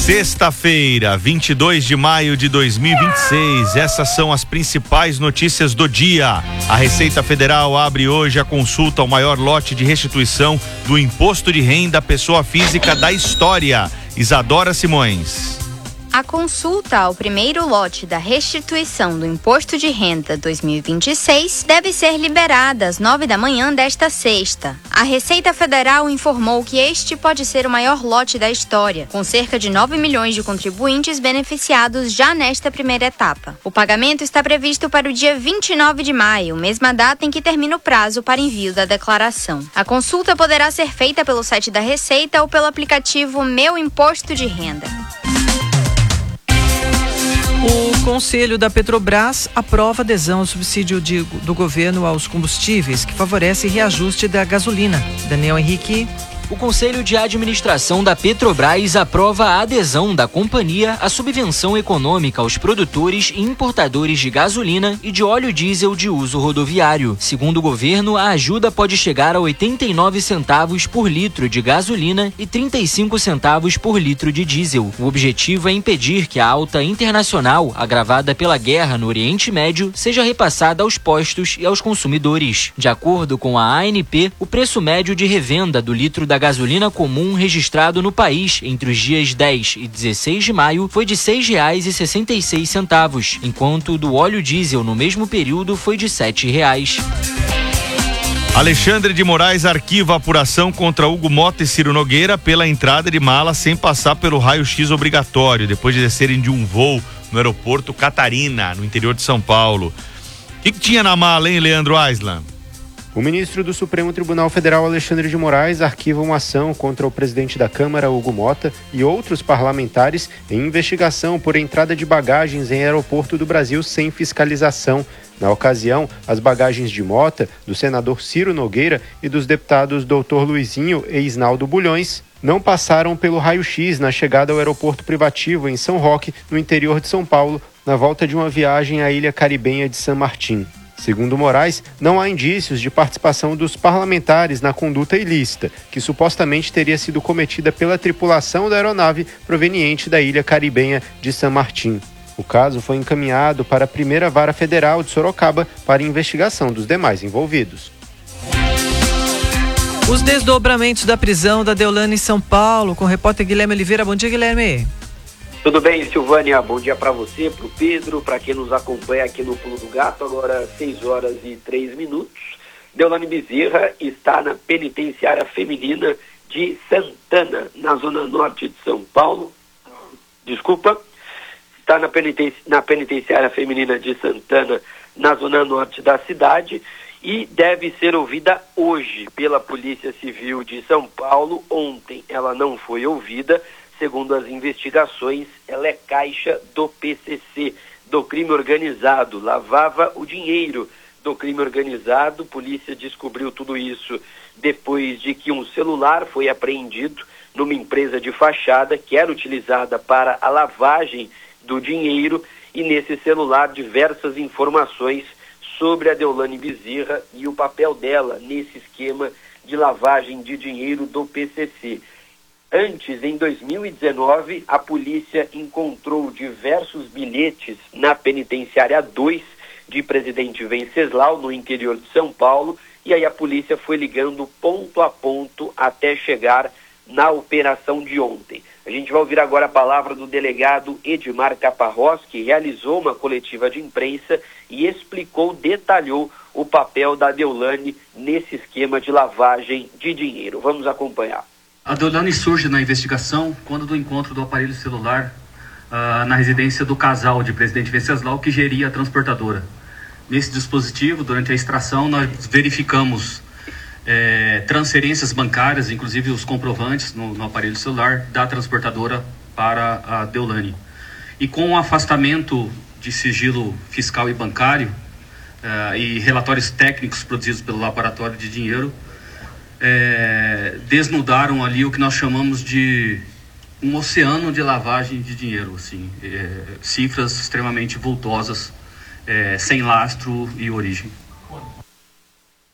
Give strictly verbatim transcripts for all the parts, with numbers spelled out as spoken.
Sexta-feira, vinte e dois de maio de dois mil e vinte e seis. Essas são as principais notícias do dia. A Receita Federal abre hoje a consulta ao maior lote de restituição do Imposto de Renda à Pessoa Física da história. Isadora Simões. A consulta ao primeiro lote da restituição do Imposto de Renda dois mil e vinte e seis deve ser liberada às nove da manhã desta sexta. A Receita Federal informou que este pode ser o maior lote da história, com cerca de nove milhões de contribuintes beneficiados já nesta primeira etapa. O pagamento está previsto para o dia vinte e nove de maio, mesma data em que termina o prazo para envio da declaração. A consulta poderá ser feita pelo site da Receita ou pelo aplicativo Meu Imposto de Renda. O Conselho da Petrobras aprova adesão ao subsídio de, do governo aos combustíveis, que favorece reajuste da gasolina. Daniel Henrique. O Conselho de Administração da Petrobras aprova a adesão da companhia à subvenção econômica aos produtores e importadores de gasolina e de óleo diesel de uso rodoviário. Segundo o governo, a ajuda pode chegar a oitenta e nove centavos por litro de gasolina e trinta e cinco centavos por litro de diesel. O objetivo é impedir que a alta internacional, agravada pela guerra no Oriente Médio, seja repassada aos postos e aos consumidores. De acordo com a A N P, o preço médio de revenda do litro da gasolina comum registrado no país entre os dias dez e dezesseis de maio foi de seis reais e sessenta e seis centavos, enquanto o do óleo diesel no mesmo período foi de sete reais. Alexandre de Moraes arquiva a apuração contra Hugo Mota e Ciro Nogueira pela entrada de mala sem passar pelo raio-x obrigatório, depois de descerem de um voo no aeroporto Catarina, no interior de São Paulo. O que, que tinha na mala, hein, Leandro Aislan? O ministro do Supremo Tribunal Federal, Alexandre de Moraes, arquiva uma ação contra o presidente da Câmara, Hugo Mota, e outros parlamentares em investigação por entrada de bagagens em aeroporto do Brasil sem fiscalização. Na ocasião, as bagagens de Mota, do senador Ciro Nogueira e dos deputados doutor Luizinho e Isnaldo Bulhões não passaram pelo raio-x na chegada ao aeroporto privativo em São Roque, no interior de São Paulo, na volta de uma viagem à ilha caribenha de San Martín. Segundo Moraes, não há indícios de participação dos parlamentares na conduta ilícita, que supostamente teria sido cometida pela tripulação da aeronave proveniente da ilha caribenha de San Martín. O caso foi encaminhado para a primeira vara federal de Sorocaba para investigação dos demais envolvidos. Os desdobramentos da prisão da Deolane em São Paulo, com o repórter Guilherme Oliveira. Bom dia, Guilherme. Tudo bem, Silvânia? Bom dia para você, para o Pedro, para quem nos acompanha aqui no Pulo do Gato. Agora seis horas e três minutos. Deolane Bezerra está na penitenciária feminina de Santana, na zona norte de São Paulo. Desculpa. Está na, penitenci... na penitenciária feminina de Santana, na zona norte da cidade, e deve ser ouvida hoje pela Polícia Civil de São Paulo. Ontem ela não foi ouvida. Segundo as investigações, ela é caixa do P C C, do crime organizado, lavava o dinheiro do crime organizado. Polícia descobriu tudo isso depois de que um celular foi apreendido numa empresa de fachada que era utilizada para a lavagem do dinheiro, e nesse celular diversas informações sobre a Deolane Bezerra e o papel dela nesse esquema de lavagem de dinheiro do P C C. Antes, em dois mil e dezenove, a polícia encontrou diversos bilhetes na penitenciária dois de Presidente Venceslau, no interior de São Paulo, e aí a polícia foi ligando ponto a ponto até chegar na operação de ontem. A gente vai ouvir agora a palavra do delegado Edmar Caparrós, que realizou uma coletiva de imprensa e explicou, detalhou o papel da Deolane nesse esquema de lavagem de dinheiro. Vamos acompanhar. A Deolane surge na investigação quando do encontro do aparelho celular uh, na residência do casal de Presidente Venceslau, que geria a transportadora. Nesse dispositivo, durante a extração, nós verificamos é, transferências bancárias, inclusive os comprovantes no, no aparelho celular da transportadora para a Deolane. E com o afastamento de sigilo fiscal e bancário uh, e relatórios técnicos produzidos pelo Laboratório de Dinheiro, É, desnudaram ali o que nós chamamos de um oceano de lavagem de dinheiro, assim, é, cifras extremamente vultosas, é, sem lastro e origem. Bom,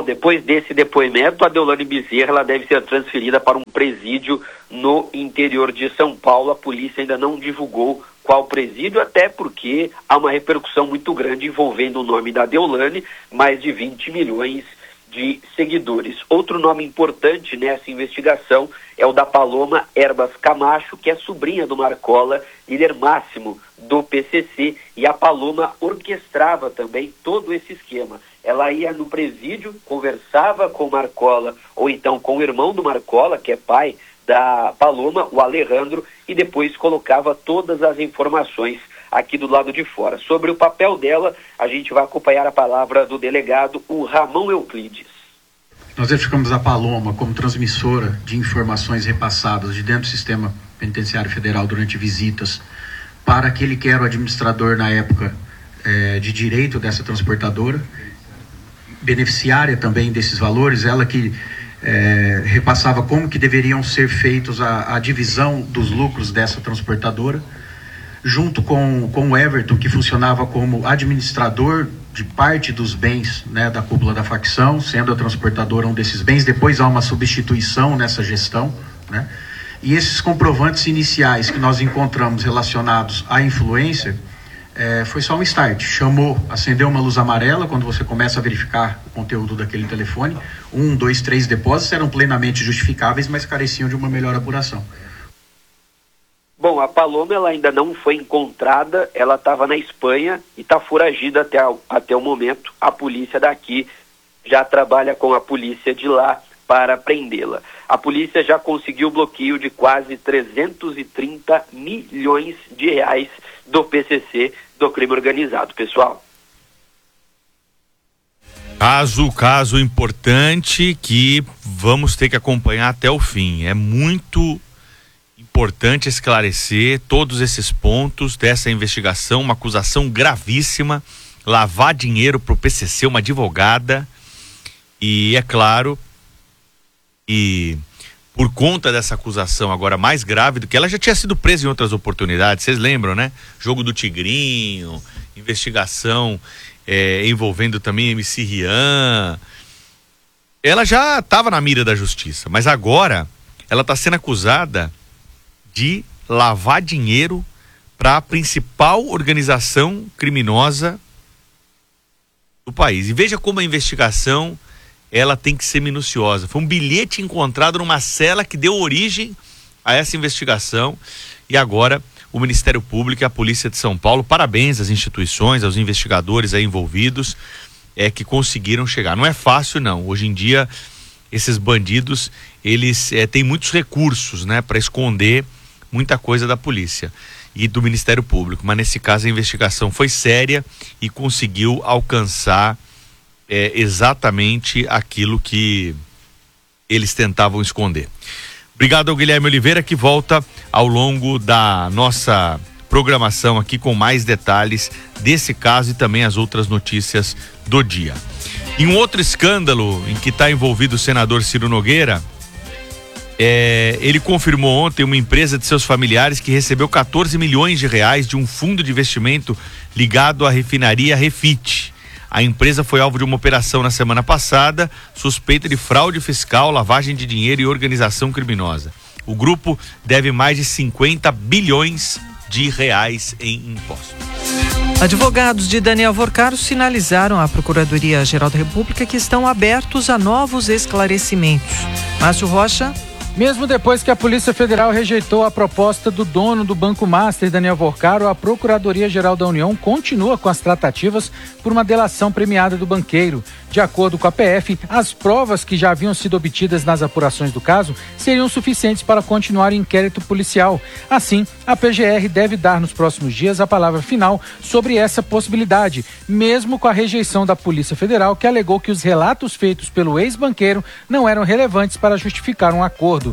Bom, depois desse depoimento, a Deolane Bezerra ela deve ser transferida para um presídio no interior de São Paulo. A polícia ainda não divulgou qual presídio, até porque há uma repercussão muito grande envolvendo o nome da Deolane, mais de vinte milhões de seguidores. Outro nome importante nessa investigação é o da Paloma Herbas Camacho, que é sobrinha do Marcola, líder máximo do P C C, e a Paloma orquestrava também todo esse esquema. Ela ia no presídio, conversava com o Marcola, ou então com o irmão do Marcola, que é pai da Paloma, o Alejandro, e depois colocava todas as informações aqui do lado de fora. Sobre o papel dela, a gente vai acompanhar a palavra do delegado, o Ramon Euclides. Nós identificamos a Paloma como transmissora de informações repassadas de dentro do sistema penitenciário federal durante visitas para aquele que era o administrador na época eh, de direito dessa transportadora, beneficiária também desses valores, ela que eh, repassava como que deveriam ser feitos a, a divisão dos lucros dessa transportadora, junto com, com o Everton, que funcionava como administrador de parte dos bens, né, da cúpula da facção, sendo a transportadora um desses bens. Depois há uma substituição nessa gestão, né? E esses comprovantes iniciais que nós encontramos relacionados à influência, é, foi só um start. Chamou, acendeu uma luz amarela quando você começa a verificar o conteúdo daquele telefone. Um, dois, três depósitos eram plenamente justificáveis, mas careciam de uma melhor apuração. Bom, a Paloma ela ainda não foi encontrada, ela estava na Espanha e está foragida até, a, até o momento. A polícia daqui já trabalha com a polícia de lá para prendê-la. A polícia já conseguiu o bloqueio de quase trezentos e trinta milhões de reais do P C C, do crime organizado, pessoal. Caso, caso importante que vamos ter que acompanhar até o fim. É muito importante esclarecer todos esses pontos dessa investigação, uma acusação gravíssima, lavar dinheiro para o P C C, uma advogada, e é claro, e por conta dessa acusação agora mais grave do que ela já tinha sido presa em outras oportunidades, vocês lembram, né? Jogo do Tigrinho, investigação é, envolvendo também M C Rian, ela já estava na mira da justiça, mas agora ela está sendo acusada de lavar dinheiro para a principal organização criminosa do país. E veja como a investigação ela tem que ser minuciosa. Foi um bilhete encontrado numa cela que deu origem a essa investigação, e agora o Ministério Público e a Polícia de São Paulo, parabéns às instituições, aos investigadores aí envolvidos, é que conseguiram chegar. Não é fácil não, hoje em dia esses bandidos, eles é, têm muitos recursos, né, para esconder muita coisa da polícia e do Ministério Público, mas nesse caso a investigação foi séria e conseguiu alcançar é, exatamente aquilo que eles tentavam esconder. Obrigado ao Guilherme Oliveira, que volta ao longo da nossa programação aqui com mais detalhes desse caso e também as outras notícias do dia. Em um outro escândalo em que está envolvido o senador Ciro Nogueira, É, ele confirmou ontem uma empresa de seus familiares que recebeu quatorze milhões de reais de um fundo de investimento ligado à refinaria Refit. A empresa foi alvo de uma operação na semana passada, suspeita de fraude fiscal, lavagem de dinheiro e organização criminosa. O grupo deve mais de cinquenta bilhões de reais em impostos. Advogados de Daniel Vorcaro sinalizaram à Procuradoria-Geral da República que estão abertos a novos esclarecimentos. Márcio Rocha. Mesmo depois que a Polícia Federal rejeitou a proposta do dono do Banco Master, Daniel Vorcaro, a Procuradoria-Geral da União continua com as tratativas por uma delação premiada do banqueiro. De acordo com a P F, as provas que já haviam sido obtidas nas apurações do caso seriam suficientes para continuar o inquérito policial. Assim, a P G R deve dar nos próximos dias a palavra final sobre essa possibilidade, mesmo com a rejeição da Polícia Federal, que alegou que os relatos feitos pelo ex-banqueiro não eram relevantes para justificar um acordo.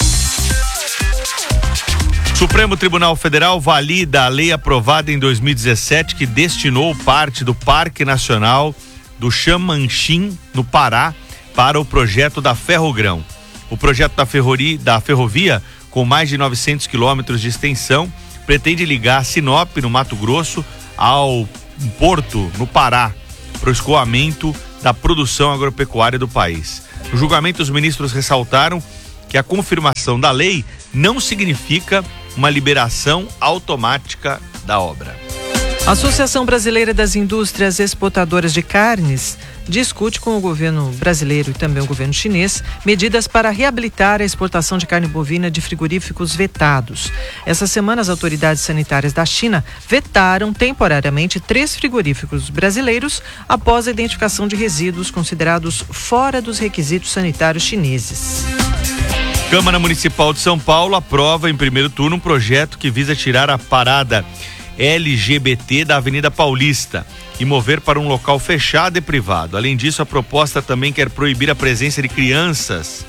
Supremo Tribunal Federal valida a lei aprovada em dois mil e dezessete que destinou parte do Parque Nacional do Xamanchim, no Pará, para o projeto da Ferrogrão. O projeto da, ferrovia, da ferrovia, com mais de novecentos quilômetros de extensão, pretende ligar Sinop, no Mato Grosso, ao Porto, no Pará, para o escoamento da produção agropecuária do país. No julgamento, os ministros ressaltaram que a confirmação da lei não significa uma liberação automática da obra. A Associação Brasileira das Indústrias Exportadoras de Carnes discute com o governo brasileiro e também o governo chinês medidas para reabilitar a exportação de carne bovina de frigoríficos vetados. Essa semana, as autoridades sanitárias da China vetaram temporariamente três frigoríficos brasileiros após a identificação de resíduos considerados fora dos requisitos sanitários chineses. Câmara Municipal de São Paulo aprova em primeiro turno um projeto que visa tirar a parada L G B T da Avenida Paulista e mover para um local fechado e privado. Além disso, a proposta também quer proibir a presença de crianças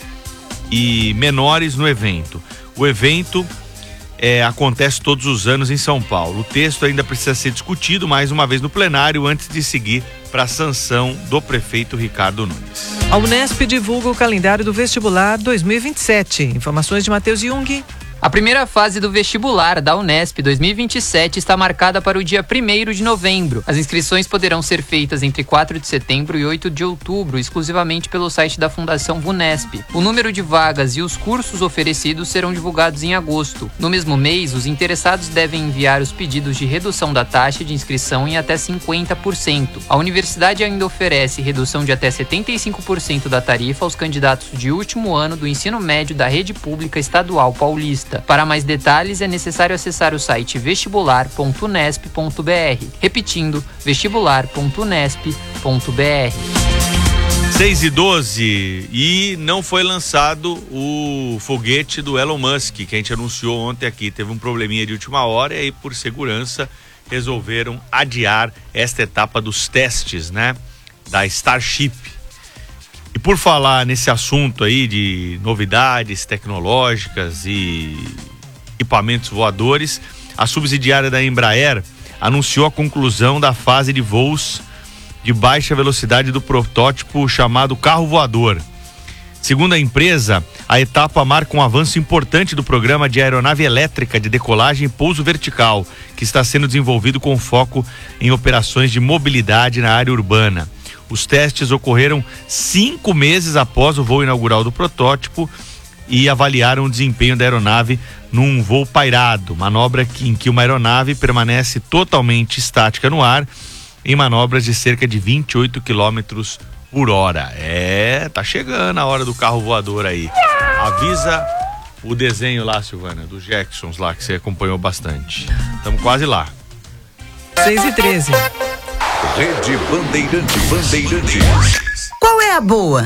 e menores no evento. O evento é, acontece todos os anos em São Paulo. O texto ainda precisa ser discutido mais uma vez no plenário antes de seguir para a sanção do prefeito Ricardo Nunes. A Unesp divulga o calendário do vestibular dois mil e vinte e sete. Informações de Matheus Jung. A primeira fase do vestibular da Unesp dois mil e vinte e sete está marcada para o dia primeiro de novembro. As inscrições poderão ser feitas entre quatro de setembro e oito de outubro, exclusivamente pelo site da Fundação Vunesp. O número de vagas e os cursos oferecidos serão divulgados em agosto. No mesmo mês, os interessados devem enviar os pedidos de redução da taxa de inscrição em até cinquenta por cento. A universidade ainda oferece redução de até setenta e cinco por cento da tarifa aos candidatos de último ano do ensino médio da rede pública estadual paulista. Para mais detalhes, é necessário acessar o site vestibular ponto unesp ponto br. Repetindo, vestibular ponto unesp ponto br. seis e doze, e não foi lançado o foguete do Elon Musk, que a gente anunciou ontem aqui. Teve um probleminha de última hora e aí, por segurança, resolveram adiar esta etapa dos testes, né, da Starship. E por falar nesse assunto aí de novidades tecnológicas e equipamentos voadores, a subsidiária da Embraer anunciou a conclusão da fase de voos de baixa velocidade do protótipo chamado carro voador. Segundo a empresa, a etapa marca um avanço importante do programa de aeronave elétrica de decolagem e pouso vertical, que está sendo desenvolvido com foco em operações de mobilidade na área urbana. Os testes ocorreram cinco meses após o voo inaugural do protótipo e avaliaram o desempenho da aeronave num voo pairado, manobra que, em que uma aeronave permanece totalmente estática no ar, em manobras de cerca de vinte e oito quilômetros por hora. É, tá chegando a hora do carro voador aí. Avisa o desenho lá, Silvana, dos Jacksons lá, que você acompanhou bastante. Estamos quase lá. seis e treze. Rede Bandeirantes. Bandeirantes. Qual é a boa?